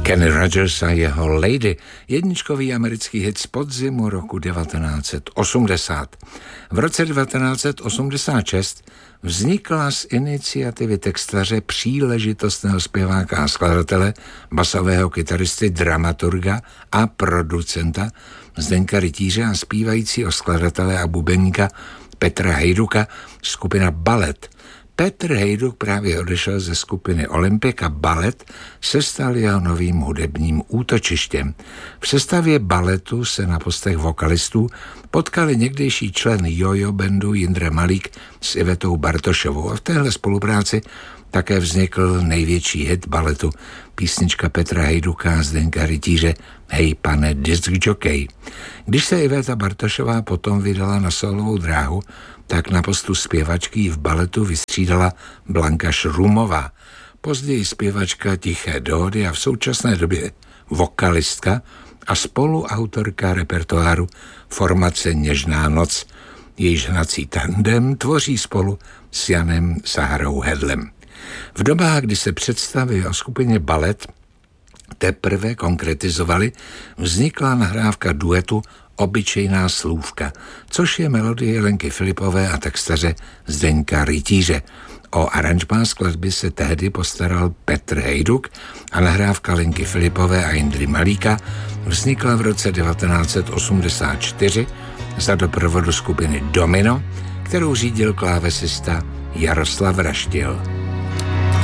Kenny Rogers a jeho Lady, jedničkový americký hit z podzimu roku 1980. V roce 1986 vznikla z iniciativy textaře, příležitostného zpěváka a skladatele, basového kytaristy, dramaturga a producenta Zdeňka Rytíře a zpívajícího skladatele a bubeníka Petra Hejduka skupina Ballet. Petr Hejduk právě odešel ze skupiny Olympik a Ballet se stal jeho novým hudebním útočištěm. V sestavě Balletu se na postech vokalistů potkali někdejší člen Jojo bandu Jindra Malík s Ivetou Bartošovou a v téhle spolupráci také vznikl největší hit Balletu, písnička Petra Hejduka a Zdeňka Rytíře Hej pane disc jockey. Když se Iveta Bartošová potom vydala na solovou dráhu, tak na postu zpěvačky v Balletu vystřídala Blanka Šrumová, později zpěvačka Tiché dohody a v současné době vokalistka a spoluautorka repertoáru formace Něžná noc. Jejíž hnací tandem tvoří spolu s Janem Saharou Hedlem. V dobách, kdy se představy o skupině Ballet teprve konkretizovaly, vznikla nahrávka duetu Obyčejná slůvka, což je melodie Lenky Filipové a textaře Zdeňka Rytíře. O aranžmá skladby se tehdy postaral Petr Hejduk a nahrávka Lenky Filipové a Jindry Malíka vznikla v roce 1984 za doprovodu skupiny Domino, kterou řídil klávesista Jaroslav Raštil.